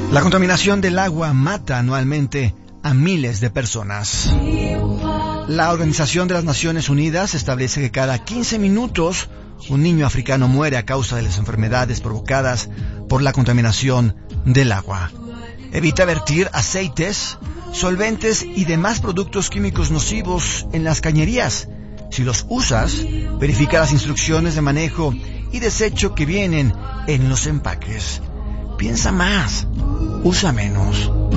La contaminación del agua mata anualmente a miles de personas. La Organización de las Naciones Unidas establece que cada 15 minutos un niño africano muere a causa de las enfermedades provocadas por la contaminación del agua. Evita vertir aceites, solventes y demás productos químicos nocivos en las cañerías. Si los usas, verifica las instrucciones de manejo y desecho que vienen en los empaques. Piensa más, usa menos.